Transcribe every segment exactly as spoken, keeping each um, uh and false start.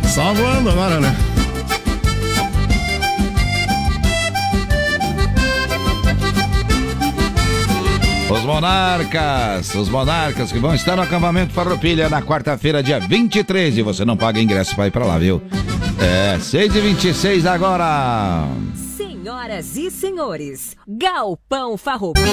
Só voando agora, né? Os Monarcas, os Monarcas que vão estar no acampamento Farroupilha na quarta-feira, dia vinte e três, e você não paga ingresso para ir para lá, viu? É, seis e vinte e seis agora. Senhoras e senhores, Galpão Farroupilha.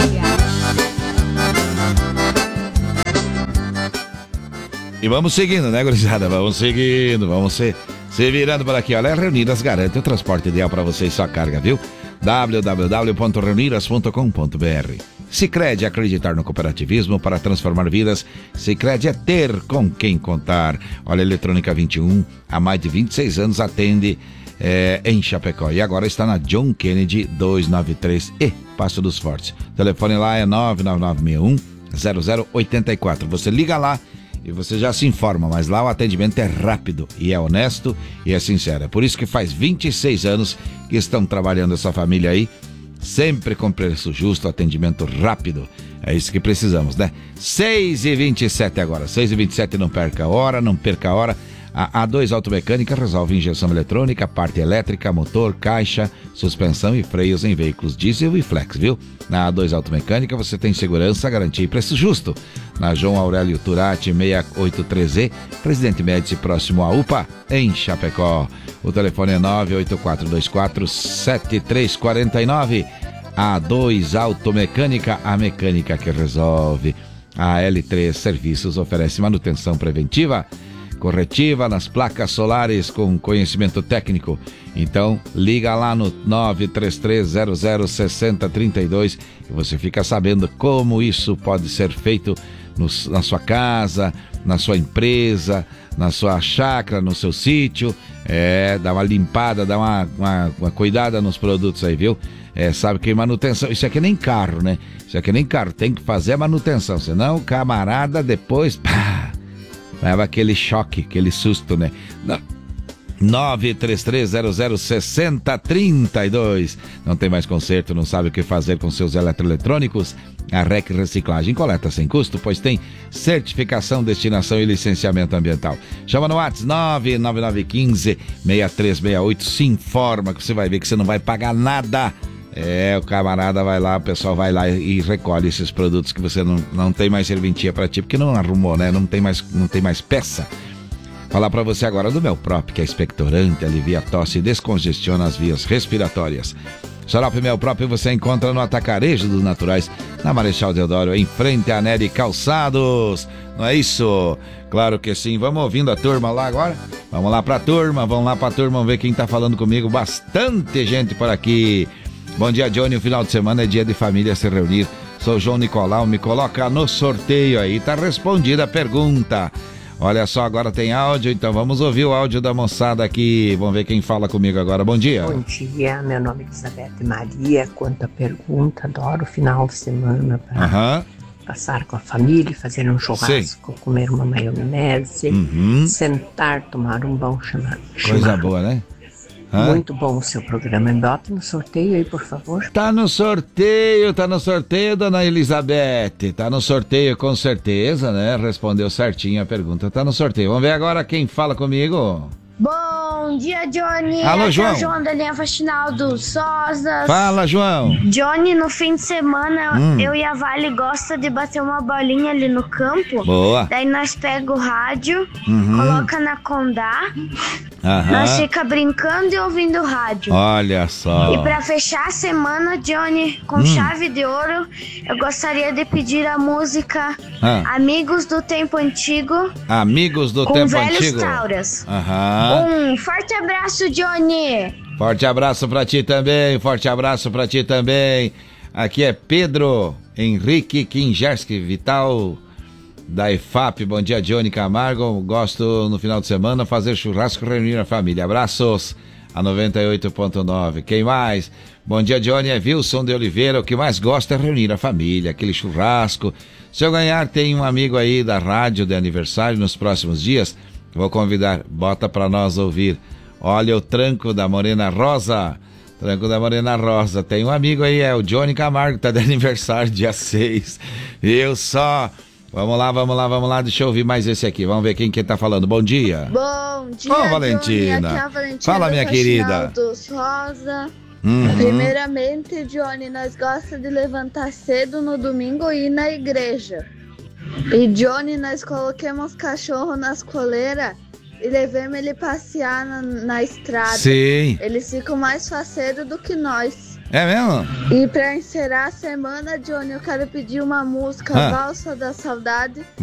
E vamos seguindo, né, gurizada? Vamos seguindo, vamos se, se virando por aqui. Olha, a Reunidas garante o transporte ideal para você e sua carga, viu? w w w ponto reunidas ponto com ponto b r. Sicredi, acreditar no cooperativismo para transformar vidas. Sicredi é ter com quem contar. Olha, Eletrônica vinte e um, há mais de vinte e seis anos atende é, em Chapecó. E agora está na John Kennedy duzentos e noventa e três e Passo dos Fortes. O telefone lá é nove nove nove seis um zero zero oito quatro. Você liga lá e você já se informa, mas lá o atendimento é rápido e é honesto e é sincero. É por isso que faz vinte e seis anos que estão trabalhando essa família aí, sempre com preço justo, atendimento rápido. É isso que precisamos, né? seis e vinte e sete agora. seis e vinte e sete, não perca a hora, não perca a hora. A A dois Automecânica resolve injeção eletrônica, parte elétrica, motor, caixa, suspensão e freios em veículos diesel e flex, viu? Na A dois Automecânica você tem segurança, garantia e preço justo. Na João Aurélio Turati seiscentos e oitenta e três E, Presidente Médici, próximo à U P A, em Chapecó. O telefone é nove oito quatro dois quatro sete três quatro nove. A dois Automecânica, a mecânica que resolve. A L três Serviços oferece manutenção preventiva, corretiva nas placas solares com conhecimento técnico. Então liga lá no nove três três zero zero seis zero três dois e você fica sabendo como isso pode ser feito no, na sua casa, na sua empresa, na sua chácara, no seu sítio. É, dá uma limpada, dá uma, uma, uma cuidada nos produtos aí, viu? É, sabe que manutenção, isso aqui nem carro, né? Isso aqui nem carro, tem que fazer a manutenção, senão o camarada depois, pá, leva aquele choque, aquele susto, né? nove três três zero zero seis zero três dois. Não tem mais conserto, não sabe o que fazer com seus eletroeletrônicos? A R E C Reciclagem coleta sem custo, pois tem certificação, destinação e licenciamento ambiental. Chama no WhatsApp nove nove nove um cinco seis três seis oito. Se informa que você vai ver que você não vai pagar nada. É, o camarada vai lá, o pessoal vai lá e recolhe esses produtos que você não, não tem mais serventia para ti, porque não arrumou, né? Não tem mais, não tem mais peça. Falar para você agora do Melprop, que é expectorante, alivia a tosse e descongestiona as vias respiratórias. Xarope Melprop você encontra no Atacarejo dos Naturais, na Marechal Deodoro, em frente à Nery Calçados. Não é isso? Claro que sim. Vamos ouvindo a turma lá agora? Vamos lá pra turma, vamos lá pra turma, vamos ver quem tá falando comigo. Bastante gente por aqui. Bom dia, Johnny. O final de semana é dia de família se reunir. Sou João Nicolau, me coloca no sorteio aí. Tá respondida a pergunta. Olha só, agora tem áudio, então vamos ouvir o áudio da moçada aqui. Vamos ver quem fala comigo agora. Bom dia. Bom dia, meu nome é Elizabeth Maria. Quanto à pergunta, adoro o final de semana para Aham. passar com a família, fazer um churrasco, Sim. comer uma maionese, Uhum. sentar, tomar um bom chama- Coisa chimarrão. boa, né? Hã? Muito bom o seu programa. Bota no sorteio aí, por favor. Tá no sorteio, tá no sorteio, dona Elizabeth. Tá no sorteio, com certeza, né? Respondeu certinho a pergunta. Tá no sorteio. Vamos ver agora quem fala comigo. Bom dia, Johnny. Alô, Aqui João. é o João da linha Faxinal do Sosas. Fala, João. Johnny, no fim de semana, Hum. eu e a Vale gosta de bater uma bolinha ali no campo. Boa. Daí nós pega o rádio, Uhum. coloca na Condá, Aham. nós fica brincando e ouvindo o rádio. Olha só. E pra fechar a semana, Johnny, com Hum. chave de ouro, eu gostaria de pedir a música Ah. Amigos do Tempo Antigo, Amigos do com Tempo velhos Antigo. Tauras. Aham. Um forte abraço, Johnny! Forte abraço pra ti também, forte abraço pra ti também. Aqui é Pedro Henrique Kinjerski, Vital da I F A P. Bom dia, Johnny Camargo. Gosto no final de semana fazer churrasco e reunir a família. Abraços a noventa e oito ponto nove. Quem mais? Bom dia, Johnny. É Wilson de Oliveira. O que mais gosta é reunir a família, aquele churrasco. Se eu ganhar, tem um amigo aí da rádio de aniversário nos próximos dias. Vou convidar, bota pra nós ouvir. Olha o Tranco da Morena Rosa. Tranco da Morena Rosa. Tem um amigo aí, é o Johnny Camargo, tá de aniversário dia seis. Eu só Vamos lá, vamos lá, vamos lá. Deixa eu ouvir mais esse aqui. Vamos ver quem que tá falando. Bom dia. Bom dia, Ô, Valentina. Johnny. Aqui é a Valentina. Fala, minha querida. Dos Rosa. Uhum. Primeiramente, Johnny, nós gostamos de levantar cedo no domingo e ir na igreja. E, Johnny, nós coloquemos cachorro nas coleiras e levemos ele passear na, na estrada. Sim. Eles ficam mais faceiros do que nós. É mesmo? E pra encerrar a semana, Johnny, eu quero pedir uma música, Ah. Valsa da Saudade.